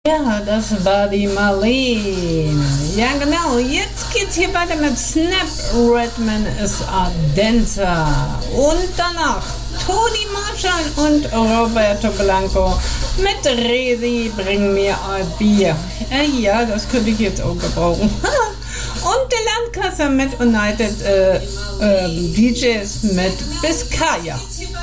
Ja, das war die Marlene. Ja, genau. Jetzt geht's hier weiter mit Snap Redman ist Ardenza. Und danach Toni Marshall und Roberto Blanco mit Resi, bring mir ein Bier. Ja, das könnte ich jetzt auch gebrauchen. Und der Landkasser mit United DJs mit Biscaya.